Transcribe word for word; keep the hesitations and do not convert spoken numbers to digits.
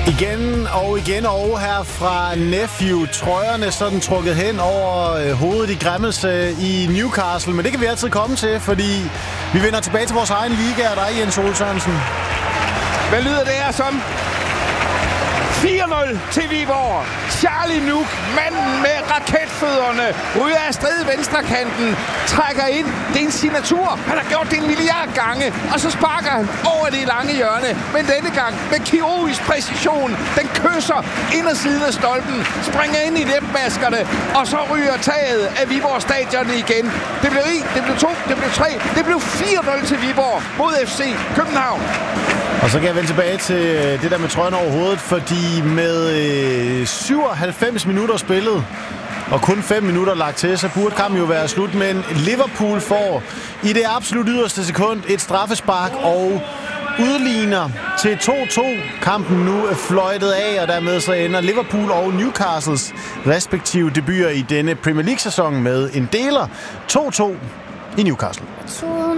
Igen og igen og her fra Nephew. Trøjerne sådan trukket hen over øh, hovedet i græmmelse i Newcastle. Men det kan vi altid komme til, fordi vi vender tilbage til vores egen liga. Og der er Jens Ole Sørensen. Hvad lyder det her som? fire nul til Viborg. Charlie Nuuk, manden med raketfødderne, ryger af sted i venstrekanten, trækker ind. Det er en signatur. Han har gjort det en milliard gange, og så sparker han over det lange hjørne. Men denne gang med kirurgisk præcision. Den kysser indersiden af stolpen, springer ind i netmaskerne, og så ryger taget af Viborg Stadion igen. Det blev en, det blev to, det blev tre, det blev fire nul til Viborg mod F C København. Og så kan jeg vende tilbage til det der med trøjen over hovedet, fordi med øh, syvoghalvfems minutter spillet, og kun fem minutter lagt til, så burde kampen jo være slut. Men Liverpool får i det absolut yderste sekund et straffespark og udligner til to to. Kampen nu er fløjtet af, og dermed så ender Liverpool og Newcastles respektive debuter i denne Premier League-sæson med en deler to to i Newcastle.